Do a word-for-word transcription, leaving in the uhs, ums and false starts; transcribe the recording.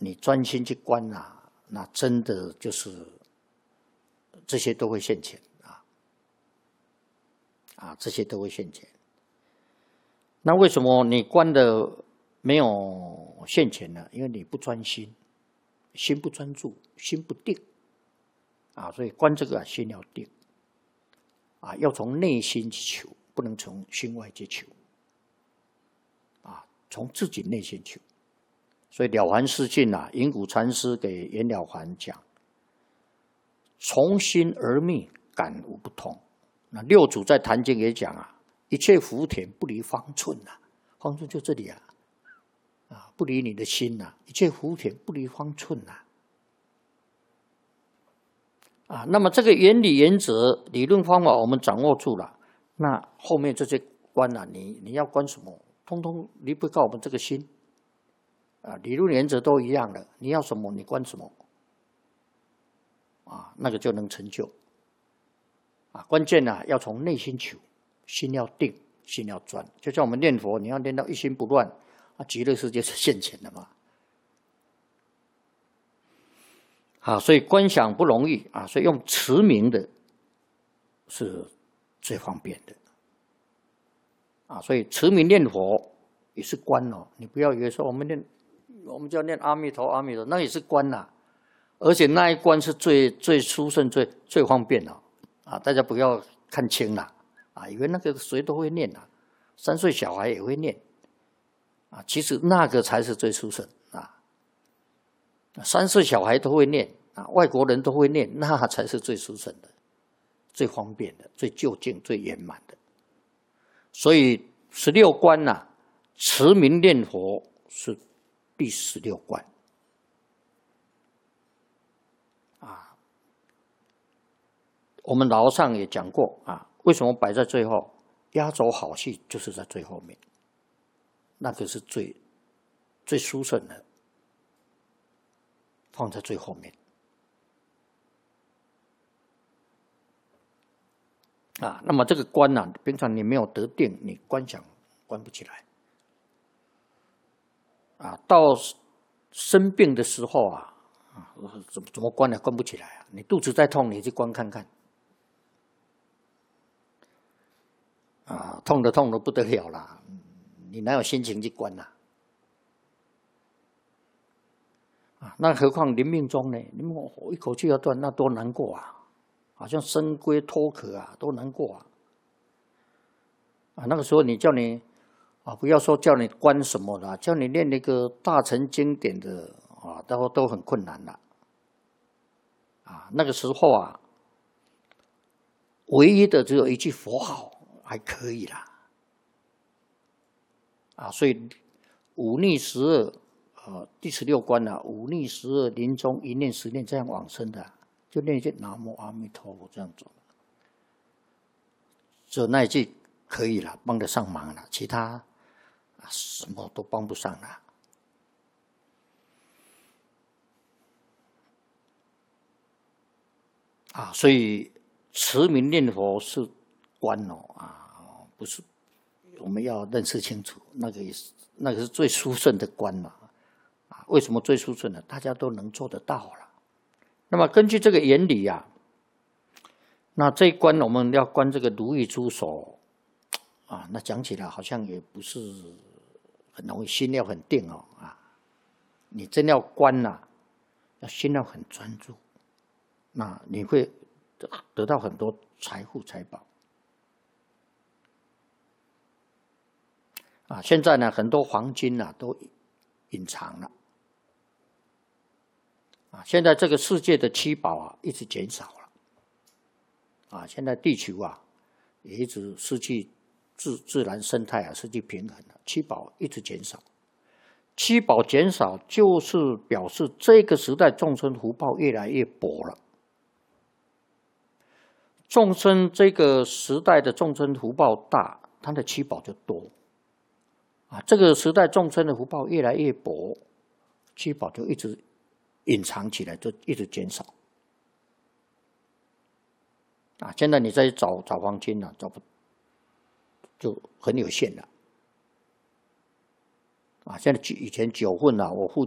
你专心去观啊，那真的就是这些都会现前啊，啊，这些都会现前。那为什么你观的没有现前呢？因为你不专心，心不专注，心不定啊，所以观这个啊，心要定啊，要从内心去求，不能从心外去求啊，从自己内心求。所以了凡四训啊，云谷禅师给袁了凡讲：从心而觅，感无不通。那六祖在《坛经》也讲啊，一切福田不离方寸呐、啊，方寸就这里啊，啊，不离你的心呐、啊，一切福田不离方寸呐、啊，啊，那么这个原理原则、理论方法我们掌握住了，那后面这些观啊，你你要观什么，通通离不开我们这个心。啊，理论原则都一样的，你要什么，你观什么，啊，那个就能成就。啊，关键呢、啊，要从内心求，心要定，心要专。就像我们念佛，你要念到一心不乱，啊，极乐世界是现前的嘛。啊，所以观想不容易啊，所以用持名的是最方便的。啊，所以持名念佛也是观哦，你不要以为说我们念。我们就要念阿弥陀阿弥陀，那也是观呐、啊，而且那一观是最最殊胜、最最方便的啊！大家不要看轻了啊，以为那个谁都会念啊，三岁小孩也会念啊，其实那个才是最殊胜啊！三岁小孩都会念啊，外国人都会念，那才是最殊胜的、最方便的、最究竟、最圆满的。所以十六观呐、啊，持名念佛是。第十六观啊，我们老上也讲过啊，为什么摆在最后？压轴好戏就是在最后面，那个是最最殊胜的，放在最后面啊。那么这个观呢、啊，平常你没有得定，你观想观不起来。啊，到生病的时候啊，啊，怎么怎么观呢？观不起来啊！你肚子再痛，你去观看看，啊，痛的痛的不得了啦，你哪有心情去观呐、啊？啊，那何况临命终呢？你们一口气要断，那多难过啊！好像生龟脱壳啊，多难过啊！啊，那个时候你叫你。啊，不要说叫你观什么了，叫你念那个大乘经典的啊，都都很困难了。啊，那个时候啊，唯一的只有一句佛号还可以啦。啊，所以五逆十二，呃，第十六关啊，五逆十二临终一念十念这样往生的，就念一句南无阿弥陀佛这样走。只有那一句可以了，帮得上忙了，其他。什么都帮不上了啊！所以持名念佛是观哦啊，不是我们要认识清楚，那个也是那个是最殊胜的观嘛啊！为什么最殊胜呢？大家都能做得到了。那么根据这个原理啊，那这一关我们要观这个如意珠手啊，那讲起来好像也不是。很容易，心要很定哦啊！你真要观呐、啊，要心要很专注，那你会得到很多财富财宝啊！现在呢，很多黄金啊都隐藏了啊！现在这个世界的七宝啊一直减少了啊！现在地球啊也一直失去。自自然生态啊失去平衡了，七宝一直减少，七宝减少就是表示这个时代众生福报越来越薄了。众生这个时代的众生福报大，他的七宝就多啊。这个时代众生的福报越来越薄，七宝就一直隐藏起来，就一直减少啊。现在你再找找黄金啊，找不。就很有限了啊！现在以前九份啊，我父